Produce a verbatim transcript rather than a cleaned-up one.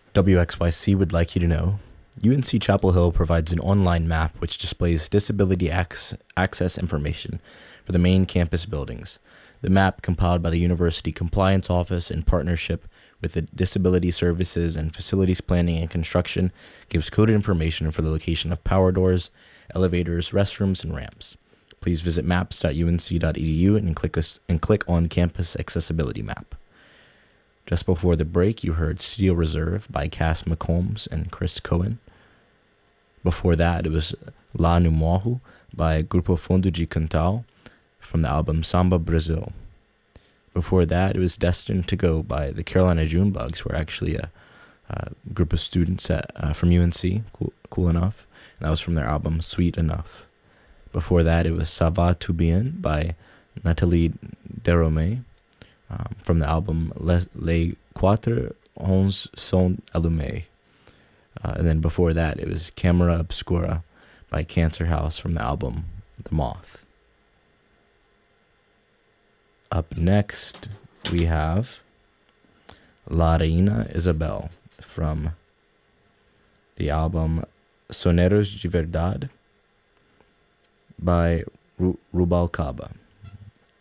W X Y C would like you to know U N C Chapel Hill provides an online map which displays disability ac- access information for the main campus buildings. The map, compiled by the University Compliance Office in partnership with the Disability Services and Facilities Planning and Construction, gives coded information for the location of power doors, elevators, restrooms, and ramps. Please visit maps dot u n c dot e d u and click, us, and click on Campus Accessibility Map. Just before the break, you heard Studio Reserve by Cass McCombs and Chris Cohen. Before that, it was Lá no Morro by Grupo Fundo de Quintal from the album Samba Brazil. Before that, it was Destined to Go by the Carolina Junebugs, who are actually a, a group of students at, uh, from U N C, cool, cool enough. And that was from their album Sweet Enough. Before that, it was Ça va tout bien by Nathalie Derome um, from the album Les, Les Quatre Onze Sont Allumés. Uh, and then before that, it was Camera Obscura by Cancer House from the album The Moth. Up next, we have La Reina Isabel from the album Soneros de Verdade by Ru- Rubalcaba.